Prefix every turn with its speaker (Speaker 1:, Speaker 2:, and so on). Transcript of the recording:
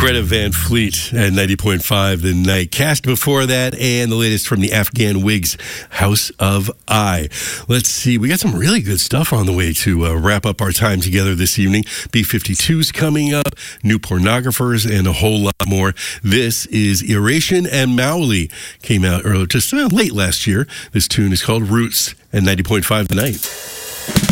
Speaker 1: Greta Van Fleet at 90.5 The Night. Cast before that, and the latest from the Afghan Wigs, House of I. Let's see, we got some really good stuff on the way to wrap up our time together this evening. B-52's coming up, new pornographers, and a whole lot more. This is Iration and Mowgli. Came out earlier, just late last year. This tune is called Roots at 90.5 The Night.